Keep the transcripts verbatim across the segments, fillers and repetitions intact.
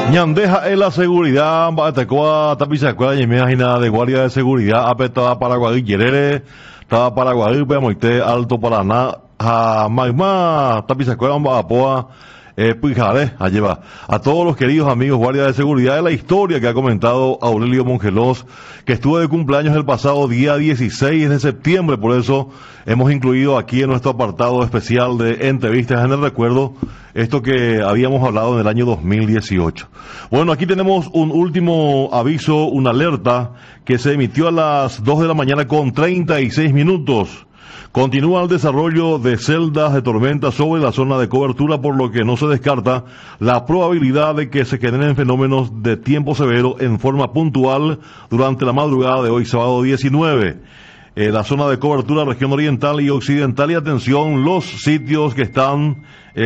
Ñandeja en la seguridad, Batacoa, Tapizacoa, y me imagina de guardia de seguridad, apetaba Paraguay, Yerere, estaba Paraguay, Pemoite, Alto Paraná, a Magma, Tapizacoa, Bapoa, eh, Pujare, allí va. A todos los queridos amigos guardias de seguridad de la historia que ha comentado Aurelio Mongelos, que estuvo de cumpleaños el pasado día dieciséis de septiembre, por eso hemos incluido aquí en nuestro apartado especial de entrevistas en el recuerdo, esto que habíamos hablado en el año dos mil dieciocho. Bueno, aquí tenemos un último aviso, una alerta que se emitió a las dos de la mañana con treinta y seis minutos. Continúa el desarrollo de celdas de tormenta sobre la zona de cobertura, por lo que no se descarta la probabilidad de que se generen fenómenos de tiempo severo en forma puntual durante la madrugada de hoy, sábado diecinueve. Eh, la zona de cobertura, región oriental y occidental, y atención, los sitios que están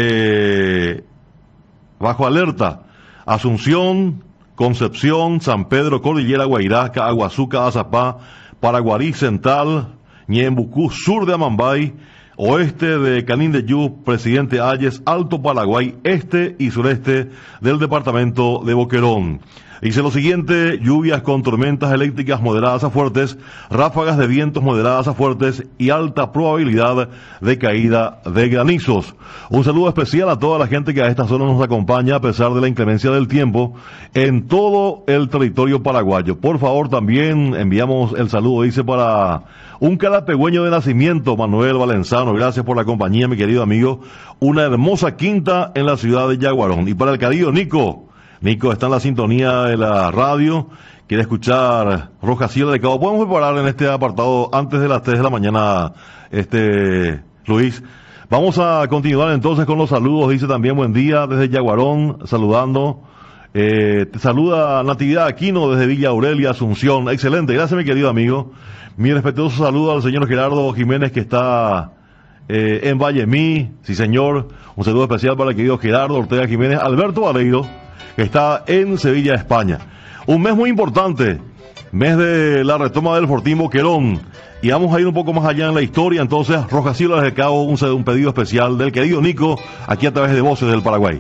eh, bajo alerta: Asunción, Concepción, San Pedro, Cordillera, Guairasca, Aguazuca, Azapá, Paraguarí Central, Ñembucú, sur de Amambay, oeste de Canindeyú, Presidente Hayes, Alto Paraguay, este y sureste del departamento de Boquerón. Dice lo siguiente: lluvias con tormentas eléctricas moderadas a fuertes, ráfagas de vientos moderadas a fuertes y alta probabilidad de caída de granizos. Un saludo especial a toda la gente que a esta zona nos acompaña a pesar de la inclemencia del tiempo en todo el territorio paraguayo. Por favor, también enviamos el saludo, dice, para un carapegüeño de nacimiento, Manuel Valenzano. Gracias por la compañía, mi querido amigo. Una hermosa quinta en la ciudad de Yaguarón. Y para el querido Nico, Nico está en la sintonía de la radio, quiere escuchar Roja Cielo de Cabo. Podemos preparar en este apartado antes de las tres de la mañana, este Luis. Vamos a continuar entonces con los saludos. Dice también buen día desde Yaguarón, saludando. Eh, te saluda Natividad Aquino desde Villa Aurelia, Asunción. Excelente, gracias mi querido amigo. Mi respetuoso saludo al señor Gerardo Jiménez, que está eh, en Vallemí. Sí señor, un saludo especial para el querido Gerardo Ortega Jiménez. Alberto Vareiro, que está en Sevilla, España. Un mes muy importante, mes de la retoma del Fortín Boquerón, y vamos a ir un poco más allá en la historia. Entonces, Roja Cielo desde Cabo, un, un pedido especial del querido Nico, aquí a través de Voces del Paraguay.